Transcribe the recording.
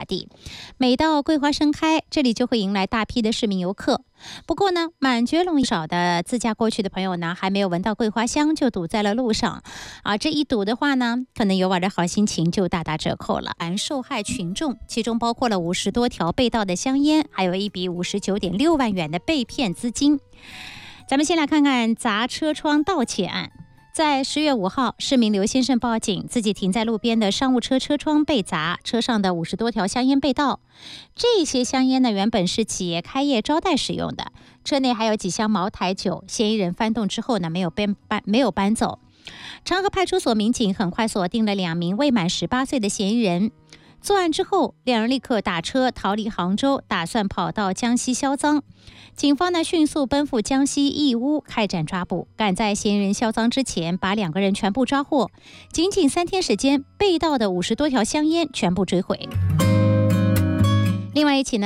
地。每到桂花盛开，这里就会迎来大批的市民游客。不过呢，满觉陇少的自驾过去的朋友呢，还没有闻到桂花香就堵在了路上这一堵的话呢，可能游玩的好心情就大打折扣了。受害群众其中包括了50多条被盗的香烟，还有一笔59.6万元的被骗资金。咱们先来看看砸车窗盗窃案。在10月5号，市民刘先生报警，自己停在路边的商务车车窗被砸，车上的50多条香烟被盗。这些香烟呢，原本是企业开业招待使用的，车内还有几箱茅台酒。嫌疑人翻动之后呢，没有搬走。长河派出所民警很快锁定了2名未满18岁的嫌疑人。作案之后，2人立刻打车逃离杭州，打算跑到江西销赃。警方呢迅速奔赴江西义乌开展抓捕，赶在嫌疑人销赃之前把2个人全部抓获。仅仅3天时间，被盗的50多条香烟全部追回。另外一起呢